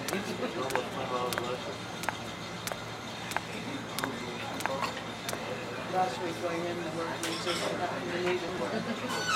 Last week going in, the work, we just happened to need it.